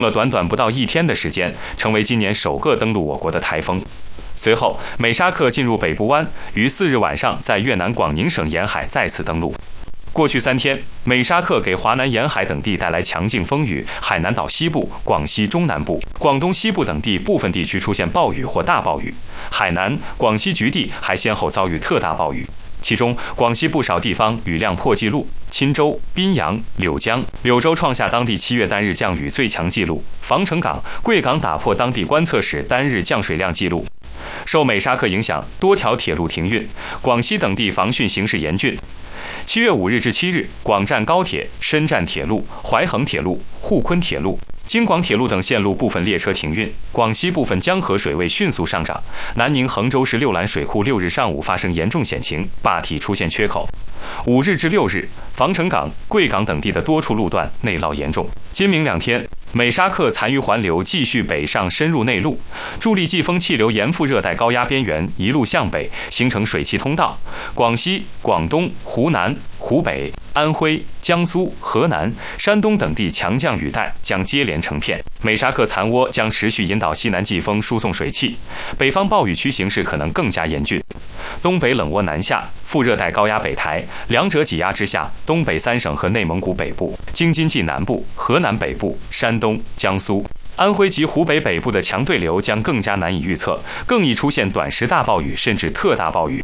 了短短不到1天的时间，成为今年首个登陆我国的台风。随后，美沙克进入北部湾，于4日晚上在越南广宁省沿海再次登陆。过去3天，美沙克给华南沿海等地带来强劲风雨，海南岛西部、广西中南部、广东西部等地部分地区出现暴雨或大暴雨，海南、广西局地还先后遭遇特大暴雨。其中，广西不少地方雨量破纪录，钦州、宾阳、柳江、柳州创下当地7月单日降雨最强纪录，防城港、贵港打破当地观测史单日降水量纪录。受美沙克影响，多条铁路停运，广西等地防汛形势严峻。7月5日至7日，广湛高铁、深湛铁路、淮衡铁路、沪昆铁路、京广铁路等线路部分列车停运，广西部分江河水位迅速上涨。南宁衡州市六兰水库6日上午发生严重险情，坝体出现缺口。5日至6日，防城港、贵港等地的多处路段内涝严重。今明2天，美沙克残余环流继续北上深入内陆，助力季风气流沿附热带高压边缘一路向北，形成水汽通道。广西、广东、湖南、湖北、安徽、江苏、河南、山东等地强降雨带将接连成片。美沙克残涡将持续引导西南季风输送水汽，北方暴雨区形势可能更加严峻。东北冷涡南下，副热带高压北抬，两者挤压之下，东北3省和内蒙古北部、京津冀南部、河南北部、山东、江苏、安徽及湖北北部的强对流将更加难以预测，更易出现短时大暴雨甚至特大暴雨。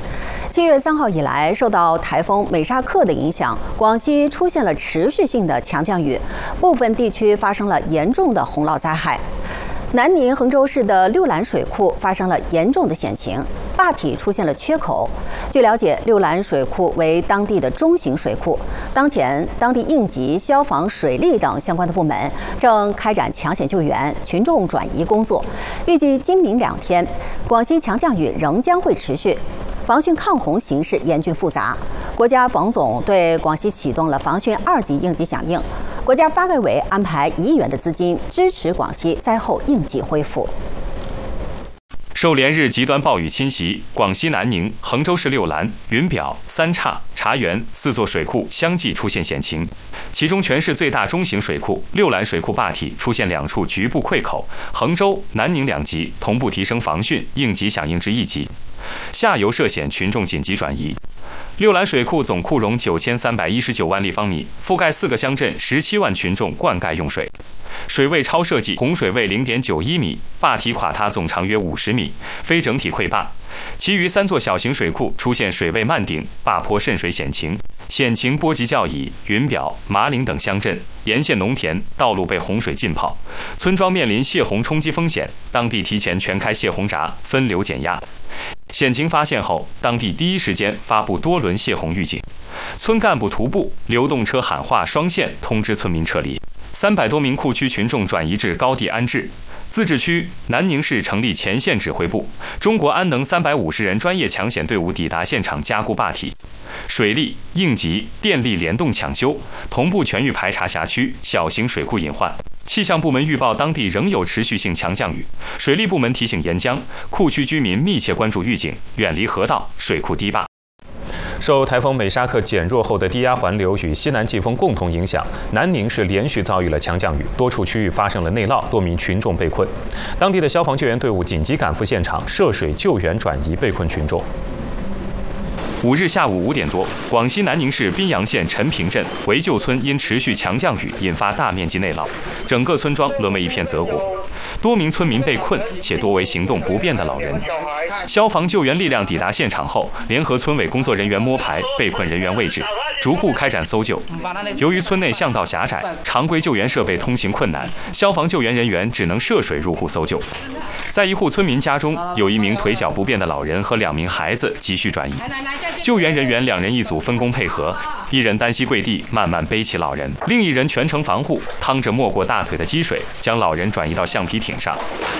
7月3号以来，受到台风美沙克的影响，广西出现了持续性的强降雨，部分地区发生了严重的洪涝灾害。南宁衡州市的六兰水库发生了严重的险情，坝体出现了缺口。据了解，六兰水库为当地的中型水库，当前当地应急、消防、水利等相关的部门正开展抢险救援、群众转移工作。预计今明2天，广西强降雨仍将会持续。防汛抗洪形势严峻复杂，国家防总对广西启动了防汛2级应急响应。国家发改委安排1亿元的资金支持广西灾后应急恢复。 受连日极端暴雨侵袭，广西南宁、衡州市六兰、云表、三岔、茶园4座水库相继出现险情，其中全市最大中型水库六兰水库坝体出现2处局部溃口，衡州、南宁2级同步提升防汛应急响应至1级，下游涉险群众紧急转移。六兰水库总库容9319万立方米，覆盖4个乡镇17万群众灌溉用水，水位超设计，洪水位0.91米，坝体垮塌总长约50米，非整体溃坝。其余3座小型水库出现水位漫顶、坝坡渗水险情，险情波及较以云表、麻陵等乡镇，沿线农田道路被洪水浸泡，村庄面临泄洪冲击风险，当地提前全开泄洪闸，分流减压。险情发现后，当地第一时间发布多轮泄洪预警，村干部徒步、流动车喊话双线通知村民撤离，300多名库区群众转移至高地安置。自治区南宁市成立前线指挥部，中国安能350人专业抢险队伍抵达现场加固坝体，水利、应急、电力联动抢修，同步全域排查辖区小型水库隐患。气象部门预报当地仍有持续性强降雨，水利部门提醒沿江、库区居民密切关注预警，远离河道、水库堤坝。受台风美沙克减弱后的低压环流与西南季风共同影响，南宁市连续遭遇了强降雨，多处区域发生了内涝，多名群众被困。当地的消防救援队伍紧急赶赴现场，涉水救援转移被困群众。5日下午5点多，广西南宁市宾阳县陈平镇围救村因持续强降雨引发大面积内涝，整个村庄沦为一片泽国，多名村民被困，且多为行动不便的老人。消防救援力量抵达现场后，联合村委工作人员摸排被困人员位置，逐户开展搜救。由于村内巷道狭窄，常规救援设备通行困难，消防救援人员只能涉水入户搜救。在一户村民家中，有1名腿脚不便的老人和2名孩子急需转移。救援人员2人一组分工配合，一人单膝跪地慢慢背起老人，另一人全程防护，趟着没过大腿的积水，将老人转移到橡皮艇上。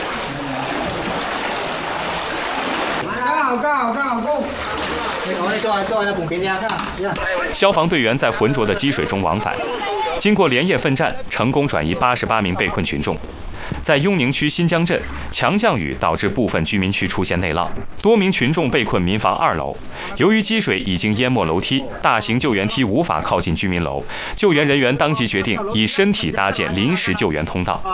消防队员在浑浊的积水中往返，经过连夜奋战，成功转移88名被困群众。 在雍宁区新江镇，强降雨导致部分居民区出现内涝，多名群众被困民房2楼。由于积水已经淹没楼梯，大型救援梯无法靠近居民楼，救援人员当即决定以身体搭建临时救援通道。